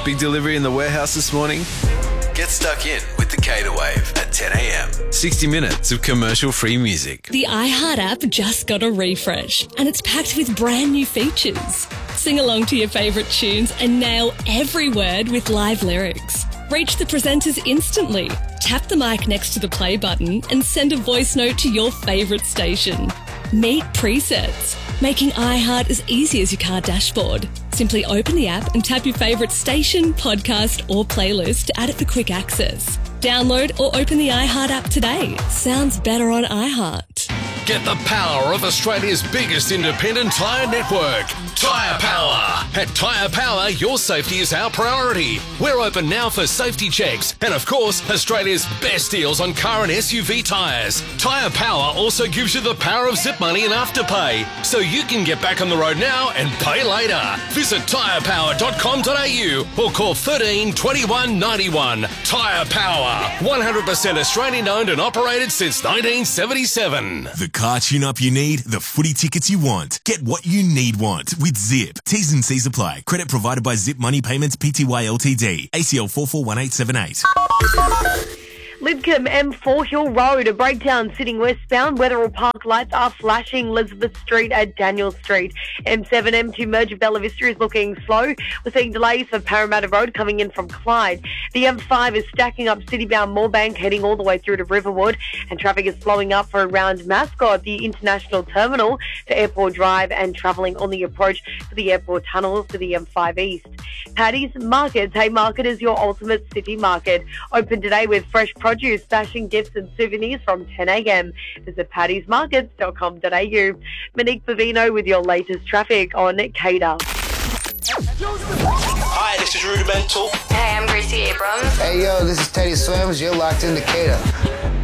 Big delivery in the warehouse this morning? Get stuck in with the Cater Wave at 10 a.m. 60 minutes of commercial-free music. The iHeart app just got a refresh and it's packed with brand new features. Sing along to your favourite tunes and nail every word with live lyrics. Reach the presenters instantly. Tap the mic next to the play button and send a voice note to your favourite station. Meet presets, making iHeart as easy as your car dashboard. Simply open the app and tap your favourite station, podcast or playlist to add it for quick access. Download or open the iHeart app today. Sounds better on iHeart. Get the power of Australia's biggest independent tyre network, Tyre Power. At Tyre Power, your safety is our priority. We're open now for safety checks and, of course, Australia's best deals on car and SUV tyres. Tyre Power also gives you the power of zip money and afterpay, so you can get back on the road now and pay later. Visit tyrepower.com.au or call 13 21 91. Tyre Power, 100% Australian owned and operated since 1977. The car tune-up you need, the footy tickets you want. Get what you need with Zip. T's and C's apply. Credit provided by Zip Money Payments Pty Ltd. ACL 441878. Lidcombe M4 Hill Road, a breakdown sitting westbound. Wetherill Park lights are flashing. Elizabeth Street at Daniel Street. M7 M2 merge of Bella Vista is looking slow. We're seeing delays for Parramatta Road coming in from Clyde. The M5 is stacking up citybound Moorebank heading all the way through to Riverwood, and traffic is slowing up for around Mascot, the International Terminal to Airport Drive, and travelling on the approach to the airport tunnels to the M5 East. Paddy's Markets. Haymarket is your ultimate city market. Open today with fresh produce, fashion gifts and souvenirs from 10 a.m. Visit paddysmarkets.com.au. Monique Bavino with your latest traffic on Cater. Hi, this is Rudimental. Hey, I'm Gracie Abrams. Hey, yo, this is Teddy Swims. You're locked in Cater.